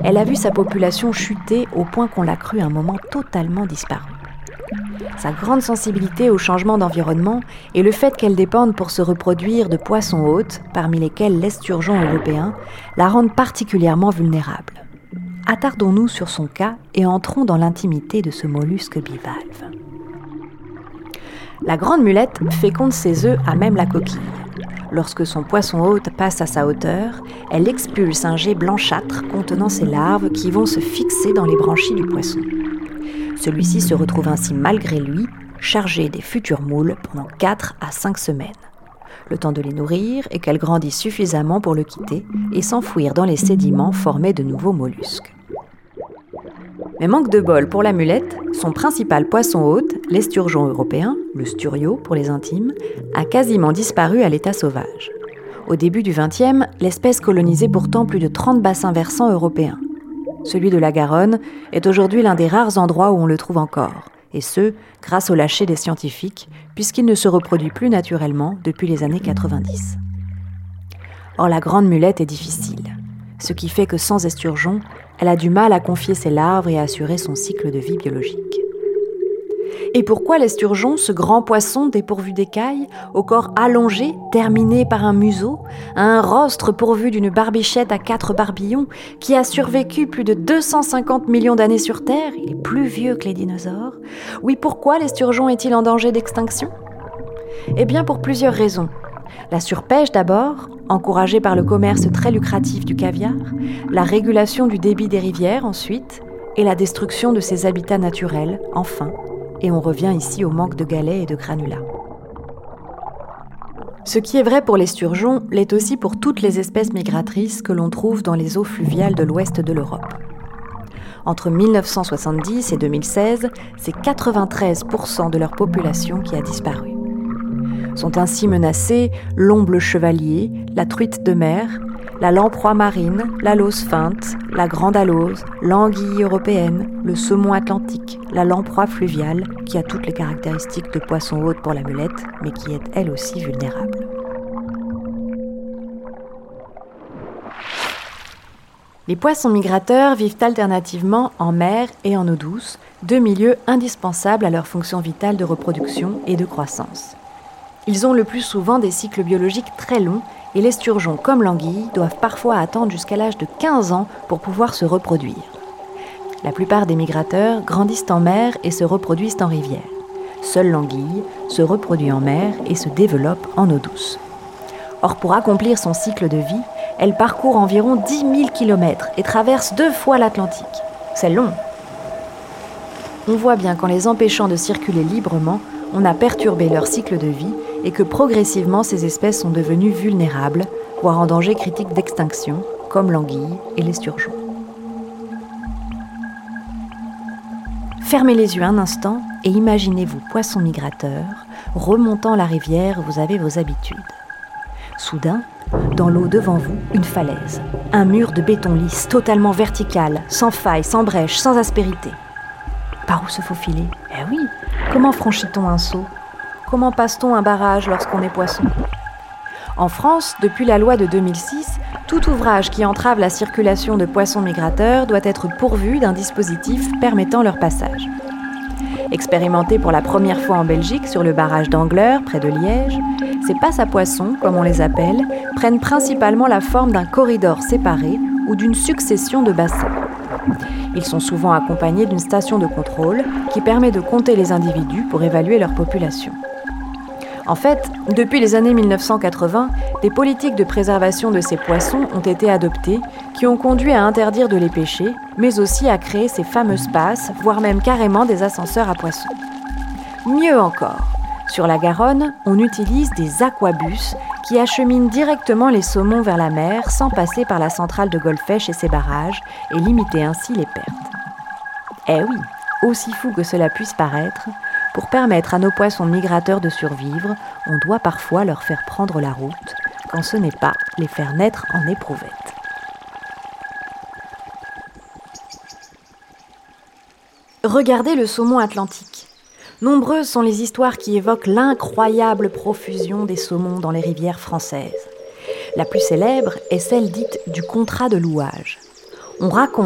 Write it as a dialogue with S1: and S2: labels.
S1: elle a vu sa population chuter au point qu'on l'a cru un moment totalement disparu. Sa grande sensibilité au changement d'environnement et le fait qu'elle dépende pour se reproduire de poissons hôtes, parmi lesquels l'esturgeon européen, la rendent particulièrement vulnérable. Attardons-nous sur son cas et entrons dans l'intimité de ce mollusque bivalve. La grande mulette féconde ses œufs à même la coquille. Lorsque son poisson hôte passe à sa hauteur, elle expulse un jet blanchâtre contenant ses larves qui vont se fixer dans les branchies du poisson. Celui-ci se retrouve ainsi malgré lui, chargé des futurs moules pendant 4 à 5 semaines. Le temps de les nourrir et qu'elles grandissent suffisamment pour le quitter et s'enfouir dans les sédiments formés de nouveaux mollusques. Mais manque de bol pour la mulette, son principal poisson hôte, l'esturgeon européen, le sturio pour les intimes, a quasiment disparu à l'état sauvage. Au début du XXe, l'espèce colonisait pourtant plus de 30 bassins versants européens. Celui de la Garonne est aujourd'hui l'un des rares endroits où on le trouve encore, et ce, grâce au lâcher des scientifiques, puisqu'il ne se reproduit plus naturellement depuis les années 90. Or, la grande mulette est difficile, ce qui fait que sans esturgeon, elle a du mal à confier ses larves et à assurer son cycle de vie biologique. Et pourquoi l'esturgeon, ce grand poisson dépourvu d'écailles, au corps allongé, terminé par un museau, a un rostre pourvu d'une barbichette à 4 barbillons, qui a survécu plus de 250 millions d'années sur Terre, il est plus vieux que les dinosaures. Oui, pourquoi l'esturgeon est-il en danger d'extinction ? Eh bien, pour plusieurs raisons. La surpêche d'abord, encouragée par le commerce très lucratif du caviar, la régulation du débit des rivières ensuite, et la destruction de ses habitats naturels, enfin. Et on revient ici au manque de galets et de granulats. Ce qui est vrai pour l'esturgeon l'est aussi pour toutes les espèces migratrices que l'on trouve dans les eaux fluviales de l'ouest de l'Europe. Entre 1970 et 2016, c'est 93% de leur population qui a disparu. Sont ainsi menacés l'omble chevalier, la truite de mer, la lamproie marine, la lauce feinte, la grande alose, l'anguille européenne, le saumon atlantique, la lamproie fluviale, qui a toutes les caractéristiques de poisson hôte pour la mulette, mais qui est elle aussi vulnérable. Les poissons migrateurs vivent alternativement en mer et en eau douce, deux milieux indispensables à leur fonction vitale de reproduction et de croissance. Ils ont le plus souvent des cycles biologiques très longs et l'esturgeon comme l'anguille doivent parfois attendre jusqu'à l'âge de 15 ans pour pouvoir se reproduire. La plupart des migrateurs grandissent en mer et se reproduisent en rivière. Seule l'anguille se reproduit en mer et se développe en eau douce. Or, pour accomplir son cycle de vie, elle parcourt environ 10 000 km et traverse 2 fois l'Atlantique. C'est long. On voit bien qu'en les empêchant de circuler librement, on a perturbé leur cycle de vie et que progressivement ces espèces sont devenues vulnérables, voire en danger critique d'extinction, comme l'anguille et l'esturgeon. Fermez les yeux un instant et imaginez-vous poisson migrateur, remontant la rivière où vous avez vos habitudes. Soudain, dans l'eau devant vous, une falaise, un mur de béton lisse, totalement vertical, sans faille, sans brèche, sans aspérité. Par où se faufiler ? Eh oui, comment franchit-on un seau ? Comment passe-t-on un barrage lorsqu'on est poisson ? En France, depuis la loi de 2006, tout ouvrage qui entrave la circulation de poissons migrateurs doit être pourvu d'un dispositif permettant leur passage. Expérimenté pour la première fois en Belgique sur le barrage d'Angleur, près de Liège, ces passes à poissons, comme on les appelle, prennent principalement la forme d'un corridor séparé ou d'une succession de bassins. Ils sont souvent accompagnés d'une station de contrôle qui permet de compter les individus pour évaluer leur population. En fait, depuis les années 1980, des politiques de préservation de ces poissons ont été adoptées qui ont conduit à interdire de les pêcher, mais aussi à créer ces fameuses passes, voire même carrément des ascenseurs à poissons. Mieux encore, sur la Garonne, on utilise des aquabus qui acheminent directement les saumons vers la mer sans passer par la centrale de Golfech et ses barrages et limiter ainsi les pertes. Eh oui, aussi fou que cela puisse paraître, pour permettre à nos poissons migrateurs de survivre, on doit parfois leur faire prendre la route, quand ce n'est pas les faire naître en éprouvette. Regardez le saumon atlantique. Nombreuses sont les histoires qui évoquent l'incroyable profusion des saumons dans les rivières françaises. La plus célèbre est celle dite du contrat de louage. On raconte